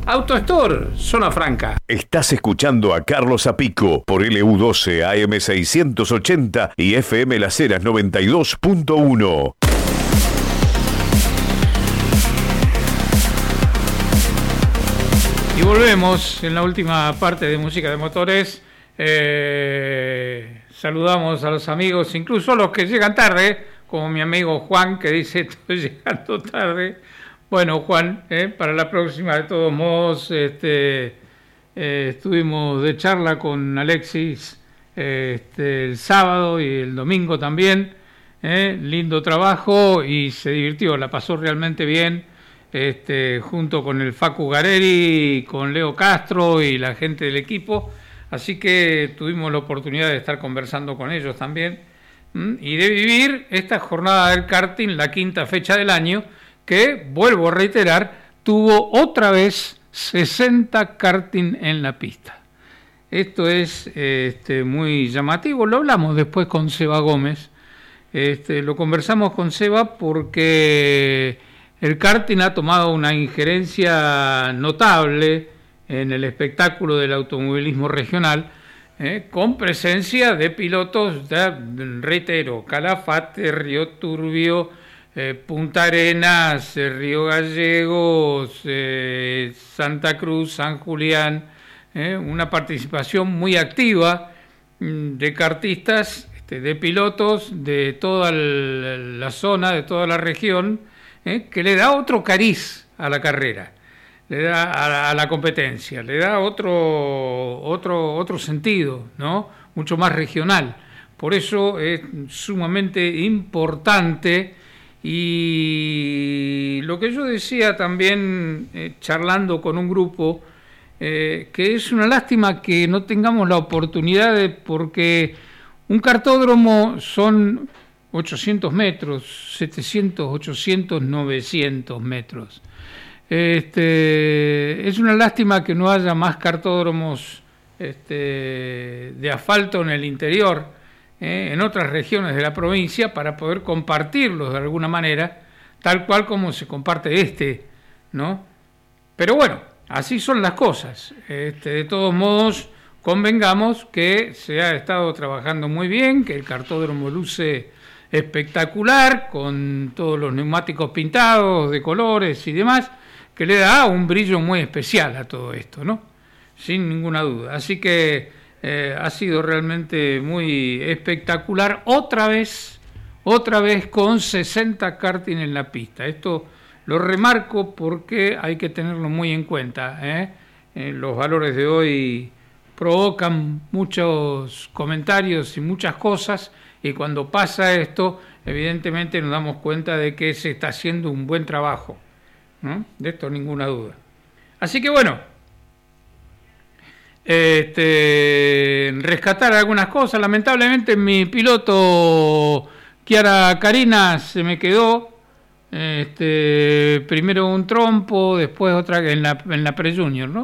AutoStore, Zona Franca. Estás escuchando a Carlos Zapico por LU12 AM 680 y FM Las Heras 92.1. Y volvemos en la última parte de Música de Motores. Saludamos a los amigos, incluso a los que llegan tarde, como mi amigo Juan, que dice: estoy llegando tarde. Bueno, Juan, para la próxima, de todos modos, estuvimos de charla con Alexis el sábado y el domingo también. Lindo trabajo y se divirtió, la pasó realmente bien, junto con el Facu Gareri, con Leo Castro y la gente del equipo. Así que tuvimos la oportunidad de estar conversando con ellos también y de vivir esta jornada del karting, la quinta fecha del año, que, vuelvo a reiterar, tuvo otra vez 60 karting en la pista. Esto es muy llamativo. Lo hablamos después con Seba Gómez. Lo conversamos con Seba porque el karting ha tomado una injerencia notable en el espectáculo del automovilismo regional, con presencia de pilotos, reitero, Calafate, Río Turbio, Punta Arenas, Río Gallegos, Santa Cruz, San Julián, una participación muy activa de kartistas, de pilotos de toda la zona, de toda la región, que le da otro cariz a la carrera, le da a la competencia, le da otro sentido, ¿no? Mucho más regional. Por eso es sumamente importante. Y lo que yo decía también, charlando con un grupo, que es una lástima que no tengamos la oportunidad porque un kartódromo son 800 metros, 700, 800, 900 metros. Es una lástima que no haya más kartódromos de asfalto en el interior, en otras regiones de la provincia, para poder compartirlos de alguna manera, tal cual como se comparte ¿no? Pero bueno, así son las cosas. De todos modos, convengamos que se ha estado trabajando muy bien, que el kartódromo luce espectacular, con todos los neumáticos pintados de colores y demás, que le da un brillo muy especial a todo esto, ¿no? Sin ninguna duda. Así que ha sido realmente muy espectacular, otra vez con 60 karting en la pista. Esto lo remarco porque hay que tenerlo muy en cuenta. Los valores de hoy provocan muchos comentarios y muchas cosas, y cuando pasa esto, evidentemente nos damos cuenta de que se está haciendo un buen trabajo, ¿no? De esto ninguna duda. Así que bueno, rescatar algunas cosas. Lamentablemente mi piloto Chiara Carina se me quedó, primero un trompo, después otra en la pre-junior, ¿no?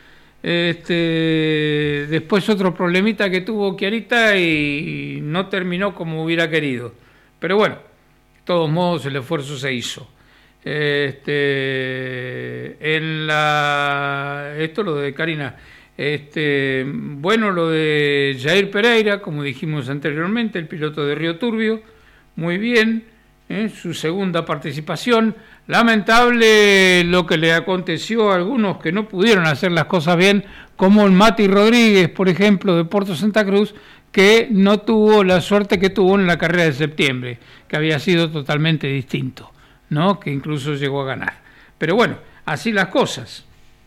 Después otro problemita que tuvo Chiarita y no terminó como hubiera querido, pero bueno, de todos modos el esfuerzo se hizo. Esto lo de Carina. Bueno, lo de Jair Pereira, como dijimos anteriormente, el piloto de Río Turbio, muy bien, su segunda participación. Lamentable lo que le aconteció a algunos que no pudieron hacer las cosas bien, como el Mati Rodríguez, por ejemplo, de Puerto Santa Cruz, que no tuvo la suerte que tuvo en la carrera de septiembre, que había sido totalmente distinto, ¿no? Que incluso llegó a ganar. Pero bueno, así las cosas.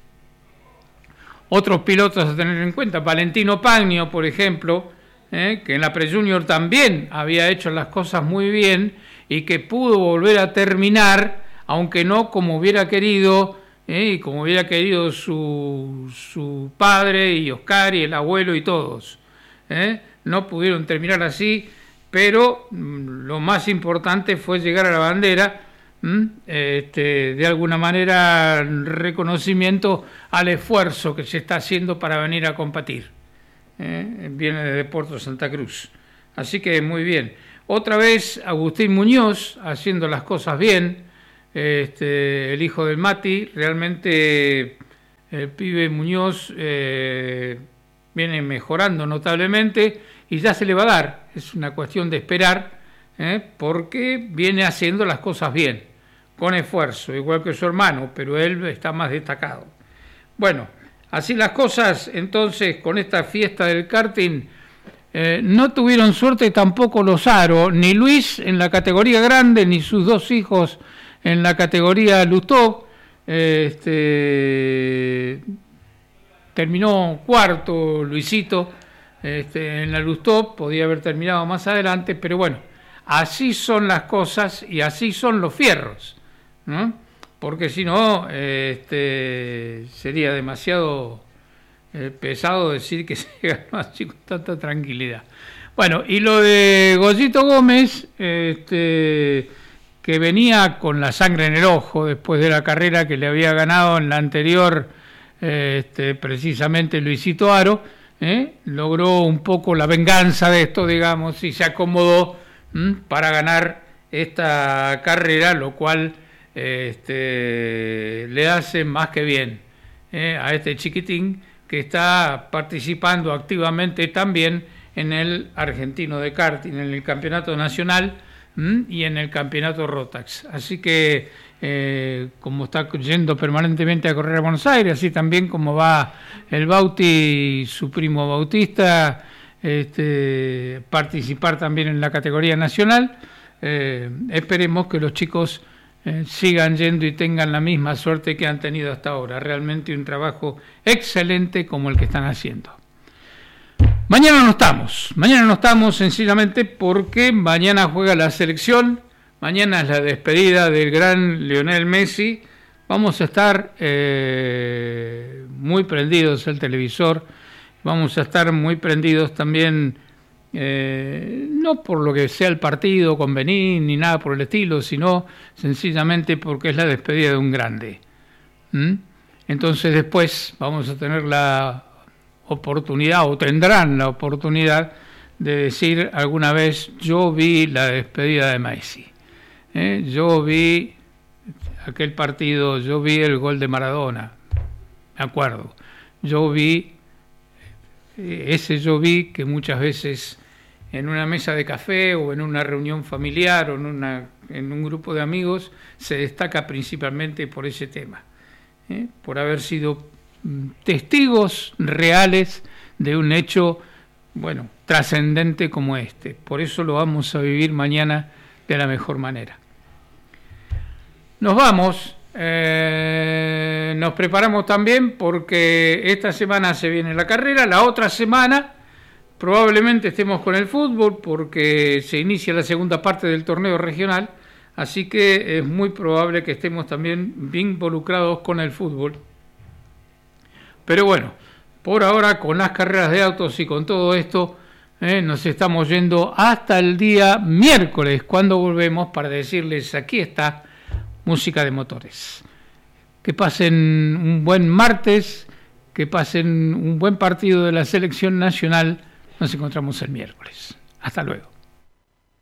Otros pilotos a tener en cuenta, Valentino Pagno, por ejemplo, que en la Pre-Junior también había hecho las cosas muy bien y que pudo volver a terminar, aunque no como hubiera querido, y como hubiera querido su padre y Oscar y el abuelo y todos. No pudieron terminar así, pero lo más importante fue llegar a la bandera. De alguna manera reconocimiento al esfuerzo que se está haciendo para venir a competir. Viene desde Puerto Santa Cruz, así que muy bien. Otra vez Agustín Muñoz haciendo las cosas bien, el hijo del Mati, realmente El pibe Muñoz viene mejorando notablemente y ya se le va a dar. Es una cuestión de esperar, porque viene haciendo las cosas bien, con esfuerzo, igual que su hermano, pero él está más destacado. Bueno, así las cosas, entonces, con esta fiesta del karting, no tuvieron suerte tampoco los Aro, ni Luis en la categoría grande, ni sus dos hijos en la categoría Lustov. Terminó cuarto Luisito en la Lustov, podía haber terminado más adelante, pero bueno, así son las cosas y así son los fierros, ¿no? Porque si no, sería demasiado pesado decir que se ganó así con tanta tranquilidad. Bueno, y lo de Goyito Gómez, que venía con la sangre en el ojo después de la carrera que le había ganado en la anterior, precisamente Luisito Aro, logró un poco la venganza de esto, digamos, y se acomodó para ganar esta carrera, lo cual le hace más que bien a este chiquitín que está participando activamente también en el argentino de karting, en el campeonato nacional y en el campeonato Rotax. Así que como está yendo permanentemente a correr a Buenos Aires, así también como va el Bauti, su primo Bautista, participar también en la categoría nacional. Esperemos que los chicos sigan yendo y tengan la misma suerte que han tenido hasta ahora. Realmente un trabajo excelente como el que están haciendo. Mañana no estamos sencillamente porque mañana juega la selección, mañana es la despedida del gran Lionel Messi. Vamos a estar muy prendidos al televisor, vamos a estar muy prendidos también, no por lo que sea el partido con Benín ni nada por el estilo, sino sencillamente porque es la despedida de un grande. Entonces después vamos a tener la oportunidad, o tendrán la oportunidad de decir alguna vez: yo vi la despedida de Messi, yo vi aquel partido, yo vi el gol de Maradona, me acuerdo, yo vi que muchas veces en una mesa de café o en una reunión familiar o en un grupo de amigos se destaca principalmente por ese tema, por haber sido testigos reales de un hecho, bueno, trascendente como este. Por eso lo vamos a vivir mañana de la mejor manera. Nos vamos, nos preparamos también porque esta semana se viene la carrera, la otra semana probablemente estemos con el fútbol porque se inicia la segunda parte del torneo regional, así que es muy probable que estemos también bien involucrados con el fútbol. Pero bueno, por ahora con las carreras de autos y con todo esto, nos estamos yendo hasta el día miércoles, cuando volvemos para decirles: aquí está Música de Motores. Que pasen un buen martes, que pasen un buen partido de la selección nacional. Nos encontramos el miércoles. Hasta luego.